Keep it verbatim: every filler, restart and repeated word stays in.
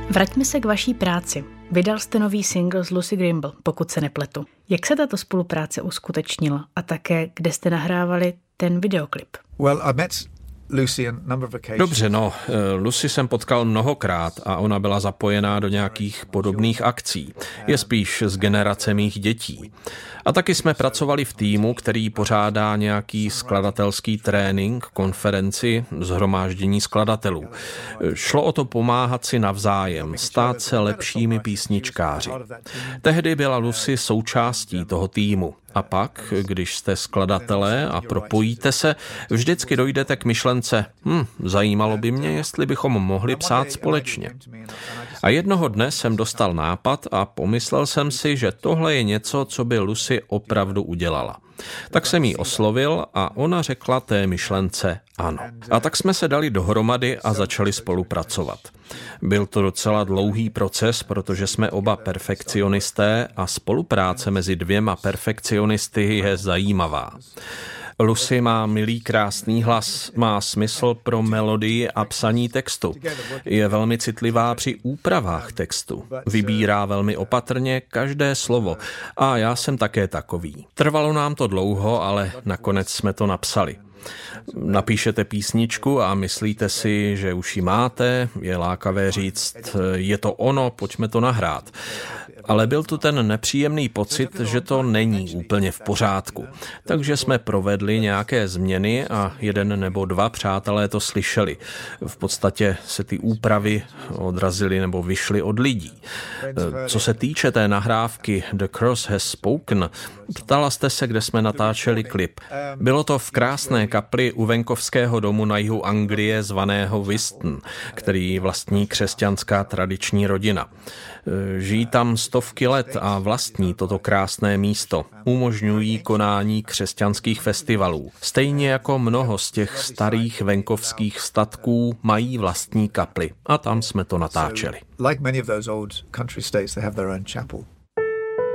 Vraťme se k vaší práci. Vydal jste nový single s Lucy Grimble, pokud se nepletu. Jak se tato spolupráce uskutečnila a také, kde jste nahrávali ten videoklip? Well, I met Dobře, no, Lucy jsem potkal mnohokrát a ona byla zapojená do nějakých podobných akcí. Je spíš z generace mých dětí. A taky jsme pracovali v týmu, který pořádá nějaký skladatelský trénink, konferenci, shromáždění skladatelů. Šlo o to pomáhat si navzájem, stát se lepšími písničkáři. Tehdy byla Lucy součástí toho týmu. A pak, když jste skladatelé a propojíte se, vždycky dojdete k myšlence, hm, zajímalo by mě, jestli bychom mohli psát společně. A jednoho dne jsem dostal nápad a pomyslel jsem si, že tohle je něco, co by Lucy opravdu udělala. Tak jsem jí oslovil a ona řekla té myšlence ano. A tak jsme se dali dohromady a začali spolupracovat. Byl to docela dlouhý proces, protože jsme oba perfekcionisté a spolupráce mezi dvěma perfekcionisty je zajímavá. Lucy má milý krásný hlas, má smysl pro melodii a psaní textu. Je velmi citlivá při úpravách textu. Vybírá velmi opatrně každé slovo a já jsem také takový. Trvalo nám to dlouho, ale nakonec jsme to napsali. Napíšete písničku a myslíte si, že už ji máte, je lákavé říct, je to ono, pojďme to nahrát. Ale byl tu ten nepříjemný pocit, že to není úplně v pořádku. Takže jsme provedli nějaké změny a jeden nebo dva přátelé to slyšeli. V podstatě se ty úpravy odrazily nebo vyšly od lidí. Co se týče té nahrávky The Cross Has Spoken, ptala jste se, kde jsme natáčeli klip. Bylo to v krásné kapli u venkovského domu na jihu Anglie zvaného Whiston, který vlastní křesťanská tradiční rodina. Žijí tam stovky let a vlastní toto krásné místo. Umožňují konání křesťanských festivalů. Stejně jako mnoho z těch starých venkovských statků mají vlastní kapli. A tam jsme to natáčeli. Like many of those old country states, they have their own chapel.